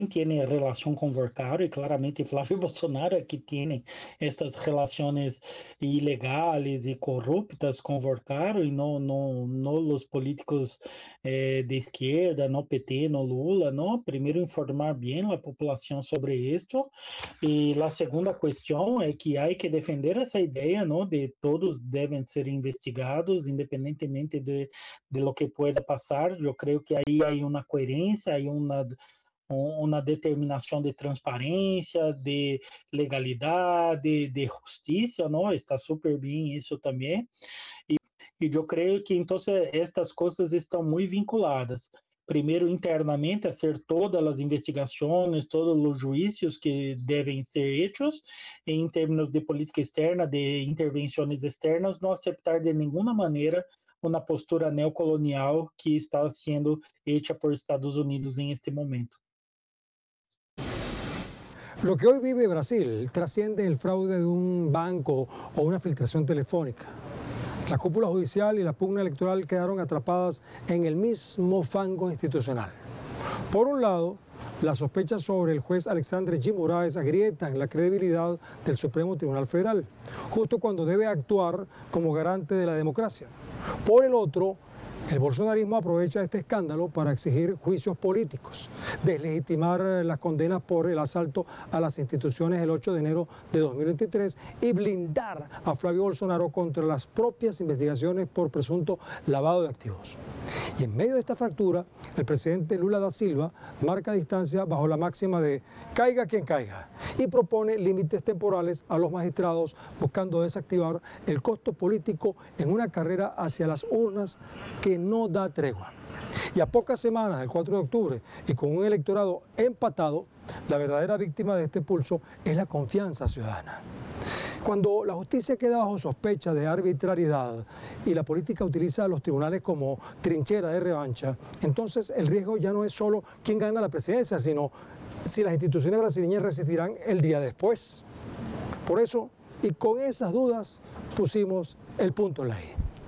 tiene relación con Volcaro y claramente Flavio Bolsonaro es que tiene estas relaciones ilegales y corruptas con Volcaro y no los políticos de izquierda, no PT, no Lula, ¿no? Primero informar bien la población sobre esto y la segunda cuestión es que hay que defender esa idea, ¿no? De todos deben ser investigados independientemente de lo que pueda pasar. Yo creo que ahí hay una coherencia, hay uma determinação de transparência, de legalidade, de justiça, não? Está super bem isso também. E eu creio que então estas coisas estão muito vinculadas. Primeiro, internamente, hacer todas as investigações, todos os juízos que devem ser hechos, em termos de política externa, de intervenções externas, não aceitar de nenhuma maneira uma postura neocolonial que está sendo hecha por Estados Unidos em este momento. Lo que hoy vive Brasil trasciende el fraude de un banco o una filtración telefónica. La cúpula judicial y la pugna electoral quedaron atrapadas en el mismo fango institucional. Por un lado, las sospechas sobre el juez Alexandre G. Moraes agrietan la credibilidad del Supremo Tribunal Federal, justo cuando debe actuar como garante de la democracia. Por el otro, el bolsonarismo aprovecha este escándalo para exigir juicios políticos, deslegitimar las condenas por el asalto a las instituciones el 8 de enero de 2023 y blindar a Flavio Bolsonaro contra las propias investigaciones por presunto lavado de activos. Y en medio de esta fractura, el presidente Lula da Silva marca distancia bajo la máxima de caiga quien caiga y propone límites temporales a los magistrados buscando desactivar el costo político en una carrera hacia las urnas que no da tregua. Y a pocas semanas del 4 de octubre y con un electorado empatado, la verdadera víctima de este pulso es la confianza ciudadana. Cuando la justicia queda bajo sospecha de arbitrariedad y la política utiliza a los tribunales como trinchera de revancha, entonces el riesgo ya no es solo quién gana la presidencia, sino si las instituciones brasileñas resistirán el día después. Por eso, y con esas dudas, pusimos el punto en la I.